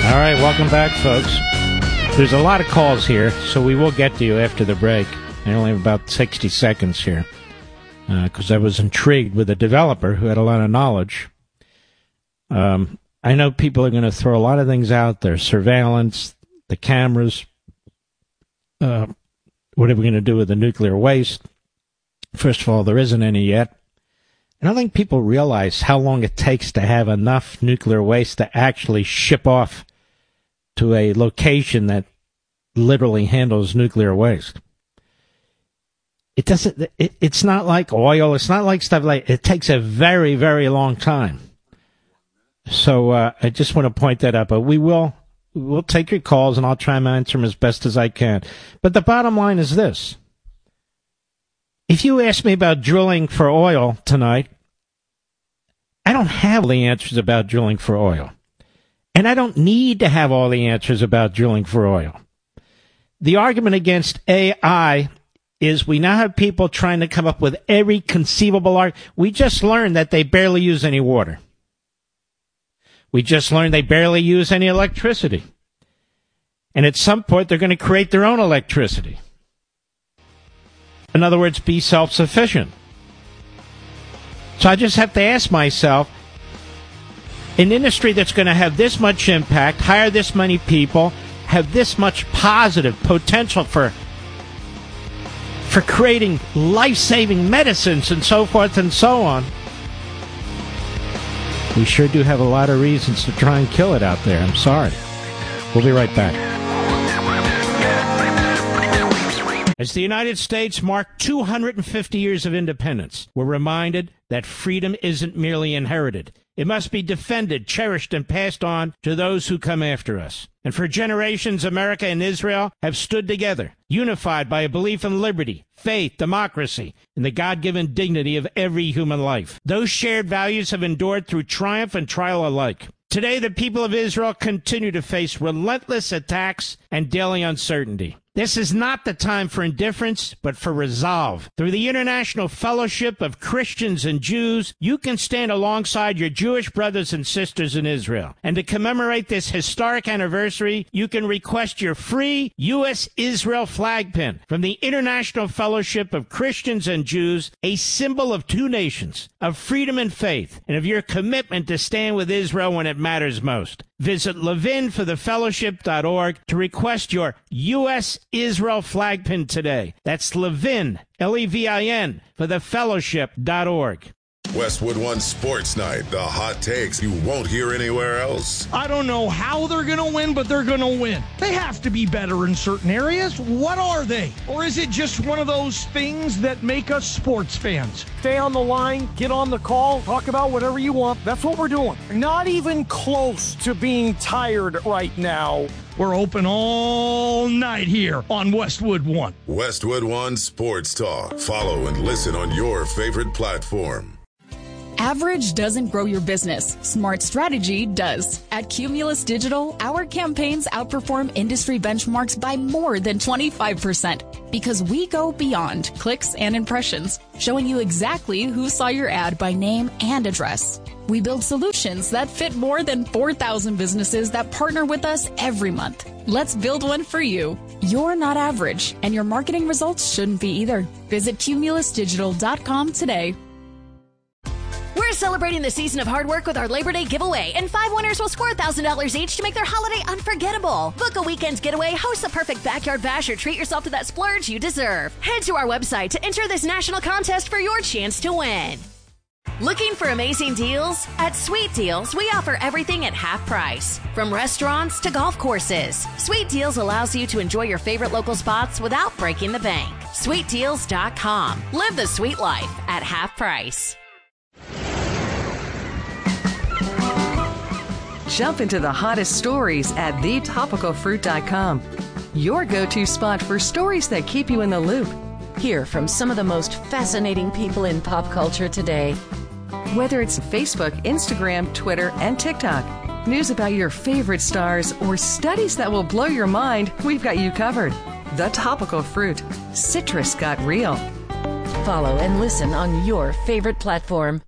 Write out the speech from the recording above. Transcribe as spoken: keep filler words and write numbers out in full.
All right, welcome back, folks. There's a lot of calls here, so we will get to you after the break. I only have about sixty seconds here because uh, I was intrigued with a developer who had a lot of knowledge. Um, I know people are going to throw a lot of things out there, surveillance, the cameras, uh, what are we going to do with the nuclear waste? First of all, there isn't any yet. I don't think people realize how long it takes to have enough nuclear waste to actually ship off to a location that literally handles nuclear waste. It doesn't, it, it's not like oil. It's not like stuff like, it takes a very, very long time. So, uh, I just want to point that out, but we will, we'll take your calls and I'll try and answer them as best as I can. But the bottom line is this. If you ask me about drilling for oil tonight, I don't have all the answers about drilling for oil. And I don't need to have all the answers about drilling for oil. The argument against A I is we now have people trying to come up with every conceivable argument. We just learned that they barely use any water. We just learned they barely use any electricity. And at some point, they're going to create their own electricity. In other words, be self-sufficient. So I just have to ask myself, an industry that's going to have this much impact, hire this many people, have this much positive potential for, for creating life-saving medicines and so forth and so on, we sure do have a lot of reasons to try and kill it out there. I'm sorry. We'll be right back. As the United States marked two hundred fifty years of independence, we're reminded that freedom isn't merely inherited. It must be defended, cherished, and passed on to those who come after us. And for generations, America and Israel have stood together, unified by a belief in liberty, faith, democracy, and the God-given dignity of every human life. Those shared values have endured through triumph and trial alike. Today, the people of Israel continue to face relentless attacks and daily uncertainty. This is not the time for indifference, but for resolve. Through the International Fellowship of Christians and Jews, you can stand alongside your Jewish brothers and sisters in Israel. And to commemorate this historic anniversary, you can request your free U S Israel flag pin from the International Fellowship of Christians and Jews, a symbol of two nations, of freedom and faith, and of your commitment to stand with Israel when it matters most. Visit levin for the fellowship dot org to request your U S Israel flag pin today. That's Levin, L E V I N, for the fellowship dot org. Westwood One Sports Night, the hot takes you won't hear anywhere else. I don't know how they're going to win, but they're going to win. They have to be better in certain areas. What are they? Or is it just one of those things that make us sports fans? Stay on the line, get on the call, talk about whatever you want. That's what we're doing. Not even close to being tired right now. We're open all night here on Westwood One. Westwood One Sports Talk. Follow and listen on your favorite platform. Average doesn't grow your business. Smart strategy does. At Cumulus Digital, our campaigns outperform industry benchmarks by more than twenty-five percent because we go beyond clicks and impressions, showing you exactly who saw your ad by name and address. We build solutions that fit more than four thousand businesses that partner with us every month. Let's build one for you. You're not average, and your marketing results shouldn't be either. Visit cumulus digital dot com today. We're celebrating the season of hard work with our Labor Day giveaway, and five winners will score one thousand dollars each to make their holiday unforgettable. Book a weekend getaway, host the perfect backyard bash, or treat yourself to that splurge you deserve. Head to our website to enter this national contest for your chance to win. Looking for amazing deals? At Sweet Deals, we offer everything at half price. From restaurants to golf courses, Sweet Deals allows you to enjoy your favorite local spots without breaking the bank. sweet deals dot com. Live the sweet life at half price. Jump into the hottest stories at the topical fruit dot com. Your go-to spot for stories that keep you in the loop. Hear from some of the most fascinating people in pop culture today. Whether it's Facebook, Instagram, Twitter, and TikTok, news about your favorite stars, or studies that will blow your mind, we've got you covered. The Topical Fruit. Citrus got real. Follow and listen on your favorite platform.